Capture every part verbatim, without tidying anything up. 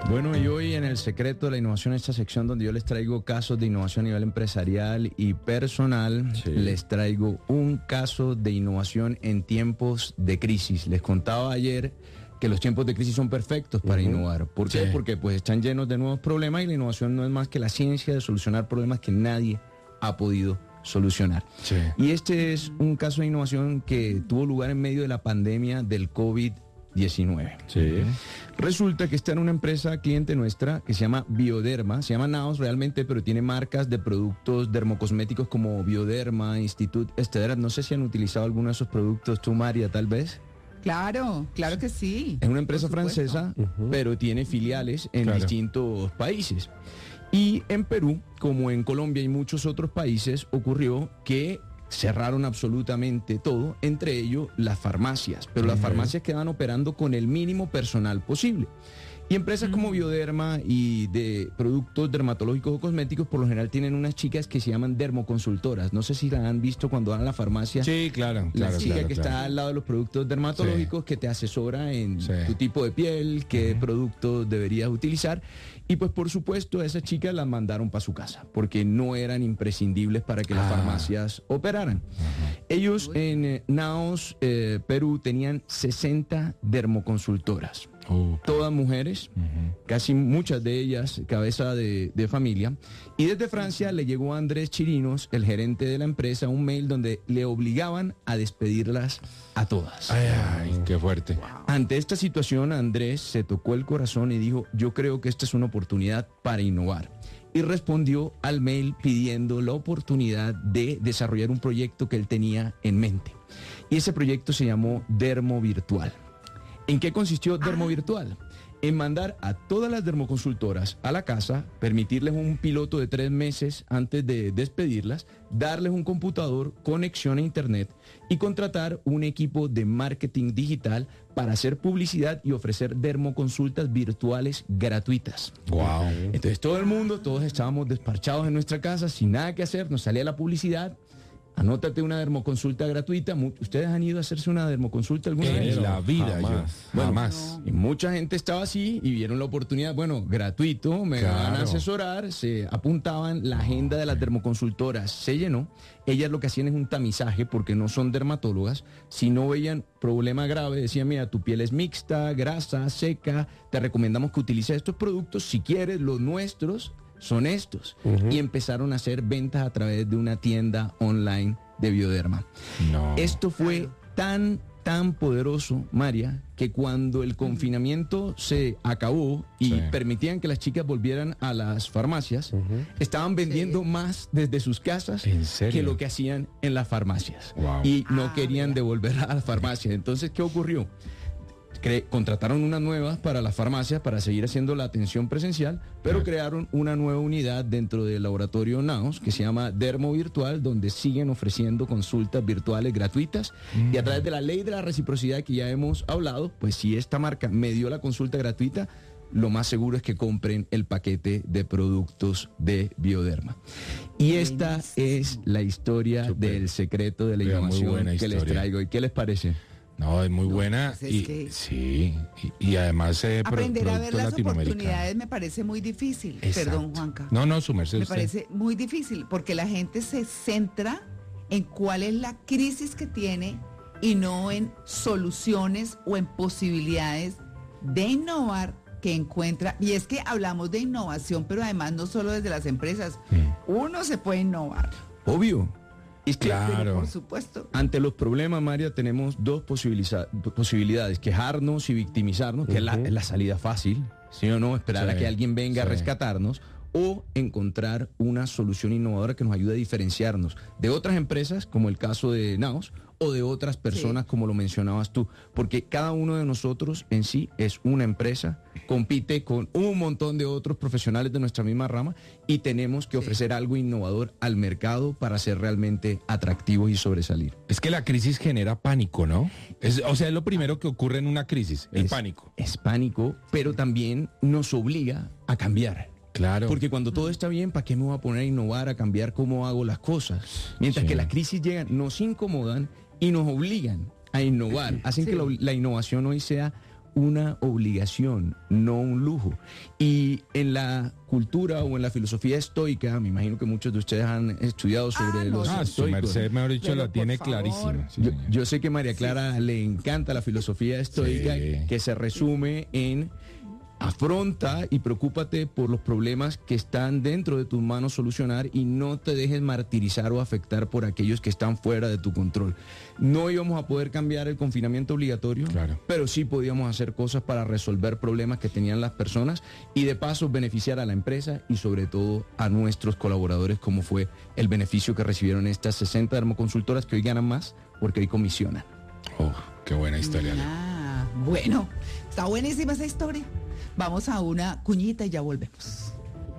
Bueno, y hoy en El Secreto de la Innovación, esta sección donde yo les traigo casos de innovación a nivel empresarial y personal, sí. les traigo un caso de innovación en tiempos de crisis. Les contaba ayer que los tiempos de crisis son perfectos para uh-huh. innovar. ¿Por qué? Sí. Porque pues están llenos de nuevos problemas y la innovación no es más que la ciencia de solucionar problemas que nadie ha podido solucionar. Sí. Y este es un caso de innovación que tuvo lugar en medio de la pandemia del COVID diecinueve. Sí. Resulta que esta era una empresa cliente nuestra que se llama Bioderma, se llama Naos realmente, pero tiene marcas de productos dermocosméticos como Bioderma, Institut Estederat. No sé si han utilizado alguno de esos productos tú, María, tal vez. Claro, claro que sí. Es una empresa francesa, uh-huh. pero tiene filiales en claro. distintos países. Y en Perú, como en Colombia y muchos otros países, ocurrió que cerraron absolutamente todo, entre ellos las farmacias, pero uh-huh. las farmacias quedaban operando con el mínimo personal posible. Y empresas uh-huh. como Bioderma y de productos dermatológicos o cosméticos por lo general tienen unas chicas que se llaman dermoconsultoras. No sé si la han visto cuando van a la farmacia. Sí, claro. La claro, chica claro, que claro. está al lado de los productos dermatológicos sí. que te asesora en sí. tu tipo de piel, qué uh-huh. productos deberías utilizar. Y pues por supuesto a esas chicas las mandaron para su casa porque no eran imprescindibles para que ah. las farmacias operaran. Uh-huh. Ellos en eh, Naos, eh, Perú, tenían sesenta dermoconsultoras. Uh, todas mujeres, uh-huh. casi muchas de ellas cabeza de, de familia. Y desde Francia le llegó a Andrés Chirinos, el gerente de la empresa, un mail donde le obligaban a despedirlas a todas. Ay, ay, qué fuerte. Ante esta situación, Andrés se tocó el corazón y dijo: yo creo que esta es una oportunidad para innovar. Y respondió al mail pidiendo la oportunidad de desarrollar un proyecto que él tenía en mente. Y ese proyecto se llamó Dermo Virtual. ¿En qué consistió Dermo Virtual? En mandar a todas las dermoconsultoras a la casa, permitirles un piloto de tres meses antes de despedirlas, darles un computador, conexión a internet y contratar un equipo de marketing digital para hacer publicidad y ofrecer dermoconsultas virtuales gratuitas. Wow. Entonces todo el mundo, todos estábamos despachados en nuestra casa, sin nada que hacer, nos salía la publicidad. Anótate una dermoconsulta gratuita. ¿Ustedes han ido a hacerse una dermoconsulta alguna en vez? En la vida, jamás. Yo. Bueno, jamás. Y mucha gente estaba así y vieron la oportunidad. Bueno, gratuito, me claro. van a asesorar. Se apuntaban, la agenda de las dermoconsultoras se llenó. Ellas lo que hacían es un tamizaje porque no son dermatólogas. Si no veían problema grave, decían: mira, tu piel es mixta, grasa, seca, te recomendamos que utilices estos productos. Si quieres, los nuestros son estos. Uh-huh. Y empezaron a hacer ventas a través de una tienda online de Bioderma. No. Esto fue tan, tan poderoso, María, que cuando el confinamiento se acabó y sí. permitían que las chicas volvieran a las farmacias, uh-huh. estaban vendiendo sí. más desde sus casas que lo que hacían en las farmacias. Wow. Y no ah, querían mira. devolver a las farmacias. Entonces, ¿qué ocurrió? Cre- contrataron unas nuevas para las farmacias para seguir haciendo la atención presencial, pero sí. crearon una nueva unidad dentro del laboratorio Naos que se llama Dermo Virtual, donde siguen ofreciendo consultas virtuales gratuitas mm. y a través de la ley de la reciprocidad que ya hemos hablado, pues si esta marca me dio la consulta gratuita, lo más seguro es que compren el paquete de productos de Bioderma. Y esta es la historia Super. del secreto de la Pero innovación que les traigo. ¿Y qué les parece? No, es muy no, buena pues es y que sí, y, y además eh, aprender pro, a ver las oportunidades me parece muy difícil. Exacto. Perdón, Juanca. No, no, su merced. Me usted. parece muy difícil porque la gente se centra en cuál es la crisis que tiene y no en soluciones o en posibilidades de innovar que encuentra. Y es que hablamos de innovación, pero además no solo desde las empresas. Mm. Uno se puede innovar. Obvio. Es que, claro, por supuesto. Ante los problemas, María, tenemos dos posibilidad, posibilidades, quejarnos y victimizarnos, que uh-huh. es, la, es la salida fácil, ¿sí o no? Esperar sí, a que alguien venga sí. a rescatarnos, o encontrar una solución innovadora que nos ayude a diferenciarnos de otras empresas, como el caso de Naos, o de otras personas, sí. como lo mencionabas tú, porque cada uno de nosotros en sí es una empresa, compite con un montón de otros profesionales de nuestra misma rama y tenemos que ofrecer sí. algo innovador al mercado para ser realmente atractivos y sobresalir. Es que la crisis genera pánico, ¿no? Es, o sea, es lo primero que ocurre en una crisis, el es, pánico. Es pánico, pero también nos obliga a cambiar. Claro. Porque cuando todo está bien, ¿para qué me voy a poner a innovar, a cambiar cómo hago las cosas? Mientras sí. que las crisis llegan, nos incomodan y nos obligan a innovar. Hacen sí. que la, la innovación hoy sea una obligación, no un lujo. Y en la cultura o en la filosofía estoica, me imagino que muchos de ustedes han estudiado sobre Ah, no, los Ah, su estoicos. merced, mejor dicho, Pero, la tiene por favor. clarísima. Sí, Yo, señor. yo sé que María Clara le encanta la filosofía estoica, Sí. que se resume en afronta y preocúpate por los problemas que están dentro de tus manos solucionar y no te dejes martirizar o afectar por aquellos que están fuera de tu control. No íbamos a poder cambiar el confinamiento obligatorio, Claro. pero sí podíamos hacer cosas para resolver problemas que tenían las personas y de paso beneficiar a la empresa y sobre todo a nuestros colaboradores, como fue el beneficio que recibieron estas sesenta dermoconsultoras que hoy ganan más porque hoy comisionan. Oh, qué buena historia. Ah, bueno, está buenísima esa historia. Vamos a una cuñita y ya volvemos.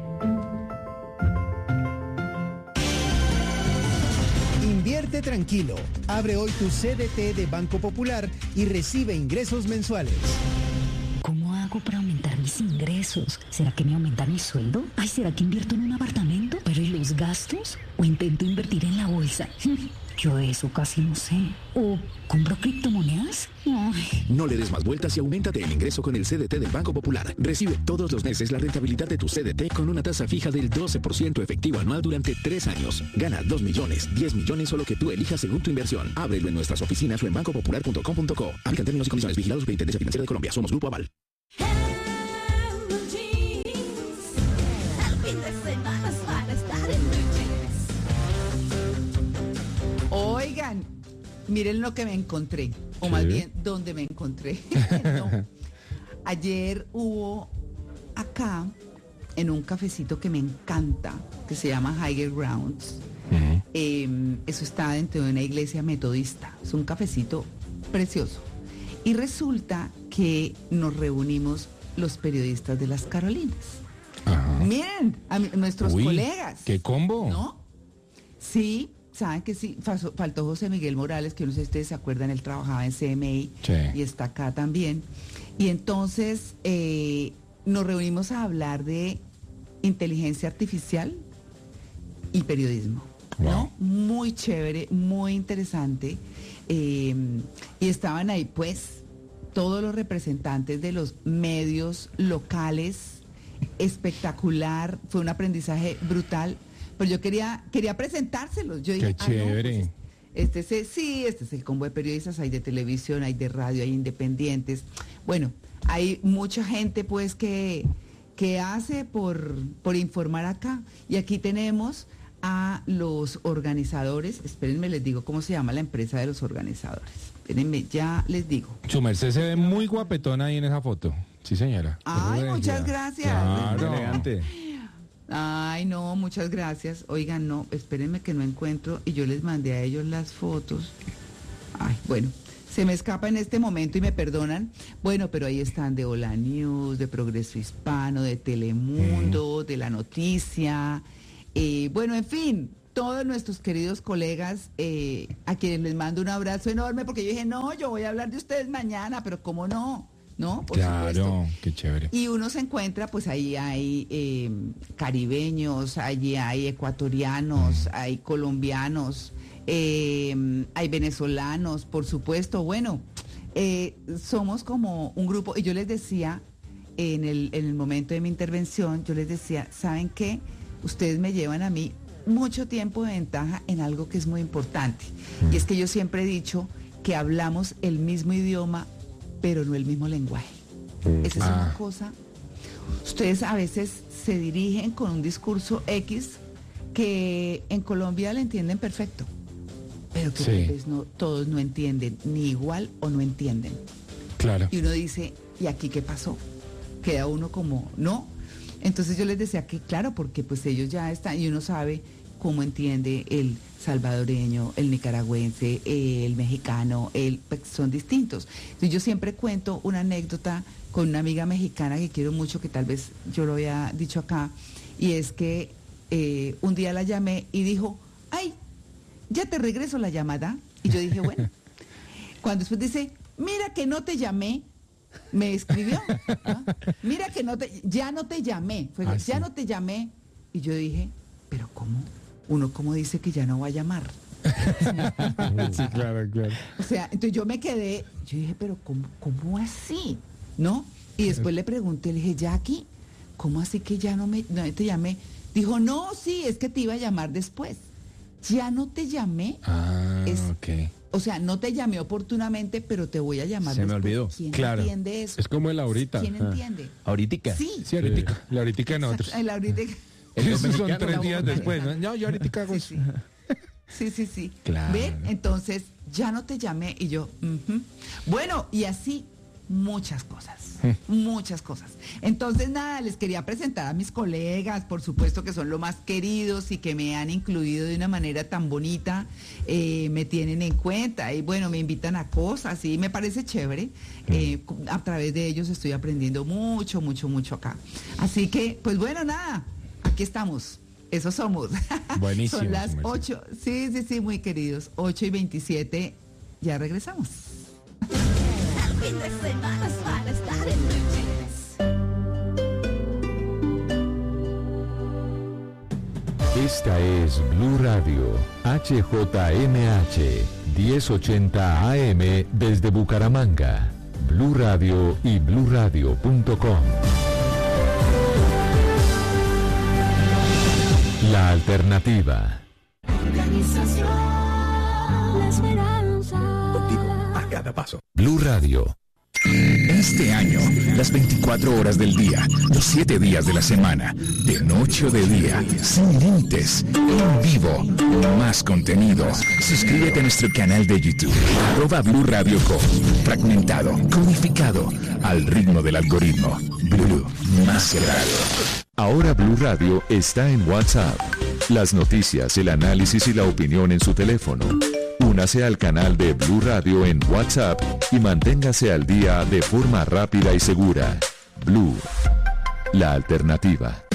Invierte tranquilo. Abre hoy tu C D T de Banco Popular y recibe ingresos mensuales. ¿Cómo hago para aumentar mis ingresos? ¿Será que me aumenta mi sueldo? Ay, ¿será que invierto en un apartamento? ¿Pero y los gastos? ¿O intento invertir en la bolsa? Yo de eso casi no sé. ¿O compro criptomonedas? Ay. No le des más vueltas y auméntate el ingreso con el C D T del Banco Popular. Recibe todos los meses la rentabilidad de tu C D T con una tasa fija del doce por ciento efectivo anual durante tres años. Gana dos millones, diez millones o lo que tú elijas según tu inversión. Ábrelo en nuestras oficinas o en banco popular punto com punto co. Aplican términos y condiciones. Vigilados Superintendencia Financiera de Colombia. Somos Grupo Aval. Oigan, miren lo que me encontré, o Sí. más bien, ¿dónde me encontré? No. Ayer hubo acá, en un cafecito que me encanta, que se llama Higher Grounds. Ujú. Eh, eso está dentro de una iglesia metodista. Es un cafecito precioso. Y resulta que nos reunimos los periodistas de las Carolinas. Ajá. Miren, a mi- nuestros Uy, colegas. ¿qué combo? ¿No? Sí, saben que sí, falso- faltó José Miguel Morales, que no sé si ustedes se acuerdan, él trabajaba en C M I Sí. y está acá también. Y entonces eh, nos reunimos a hablar de inteligencia artificial y periodismo. ¿No? Muy chévere, muy interesante. Eh, y estaban ahí, pues, todos los representantes de los medios locales. Espectacular, fue un aprendizaje brutal. Pero yo quería, quería presentárselos. Yo dije, Qué "Ah, no, chévere". pues, este es el- sí, este es el combo de periodistas, hay de televisión, hay de radio, hay independientes. Bueno, hay mucha gente pues que, que hace por, por informar acá. Y aquí tenemos a los organizadores. Espérenme, les digo cómo se llama la empresa de los organizadores. Espérenme, ya les digo. Su merced se ve muy guapetona ahí en esa foto. Sí, señora. Ay, Eso muchas decía. gracias. Claro. Elegante. Ay, no, muchas gracias. Oigan, no, espérenme que no encuentro y yo les mandé a ellos las fotos. Ay, bueno, se me escapa en este momento y me perdonan. Bueno, pero ahí están de Hola News, de Progreso Hispano, de Telemundo, de La Noticia. Eh, bueno, en fin, todos nuestros queridos colegas, eh, a quienes les mando un abrazo enorme, porque yo dije, no, yo voy a hablar de ustedes mañana, pero ¿cómo no? ¿No? Por supuesto. Claro, qué chévere. Y uno se encuentra, pues ahí hay eh, caribeños, allí hay ecuatorianos, hay colombianos, eh, hay venezolanos, por supuesto. Bueno, eh, somos como un grupo, y yo les decía en el, en el momento de mi intervención, yo les decía, ¿saben qué? Ustedes me llevan a mí mucho tiempo de ventaja en algo que es muy importante. Y es que yo siempre he dicho que hablamos el mismo idioma, pero no el mismo lenguaje. Esa es Ah. una cosa. Ustedes a veces se dirigen con un discurso X que en Colombia le entienden perfecto, pero que Sí. tal vez no, todos no entienden, ni igual o no entienden. Claro. Y uno dice, ¿y aquí qué pasó? Queda uno como, ¿no? Entonces yo les decía que claro, porque pues ellos ya están, y uno sabe cómo entiende el salvadoreño, el nicaragüense, el mexicano, el, pues, son distintos. Entonces yo siempre cuento una anécdota con una amiga mexicana que quiero mucho, que tal vez yo lo había dicho acá, y es que eh, un día la llamé y dijo, ay, ya te regreso la llamada. Y yo dije, bueno, cuando después dice, mira que no te llamé, me escribió, ¿no? Mira que no te, ya no te llamé, fue, Ah, ya sí. no te llamé. Y yo dije, pero ¿cómo? Uno cómo dice que ya no va a llamar. Sí, claro, claro. O sea, entonces yo me quedé, yo dije, pero ¿cómo, cómo así? ¿no? Y después le pregunté, le dije, Jackie, ¿cómo así que ya no me no te llamé? Dijo, no, sí, es que te iba a llamar después. Ya no te llamé. Ah, es, ok. O sea, no te llamé oportunamente, pero te voy a llamar Se me después. olvidó. ¿Quién Claro. entiende eso? Es como el ahorita. ¿Quién Ah. entiende? Ahoritica. Sí. Sí, ahorita. La ahorita de nosotros. El ahorita. Esos son dominicano, tres la días voz después, ¿no? manejando. No, yo ahorita hago Sí, eso. sí. Sí, sí, sí. Claro. ¿Ven? Entonces, ya no te llamé y yo, ujú. Bueno, y así muchas cosas, muchas cosas. Entonces, nada, les quería presentar a mis colegas, por supuesto que son lo más queridos y que me han incluido de una manera tan bonita, eh, me tienen en cuenta y bueno, me invitan a cosas y me parece chévere. Eh, a través de ellos estoy aprendiendo mucho, mucho, mucho acá. Así que, pues bueno, nada, aquí estamos. Eso somos. Buenísimo, Son las Mercedes. ocho. Sí, sí, sí, muy queridos. ocho y veintisiete. Ya regresamos. Fin de semana para estar en Esta es Blue Radio, H J M H, diez ochenta A M desde Bucaramanga. Blue Radio y blue radio punto com. La alternativa. Organización La Esperanza. Contigo a cada paso. Blue Radio. Este año, las veinticuatro horas del día, los siete días de la semana, de noche o de día, sin límites, en vivo, más contenido. Suscríbete a nuestro canal de YouTube, arroba Blue Radio Co. Fragmentado, codificado, al ritmo del algoritmo. Blue, más que radio. Ahora Blue Radio está en WhatsApp. Las noticias, el análisis y la opinión en su teléfono. Únase al canal de Blue Radio en WhatsApp y manténgase al día de forma rápida y segura. Blue, la alternativa.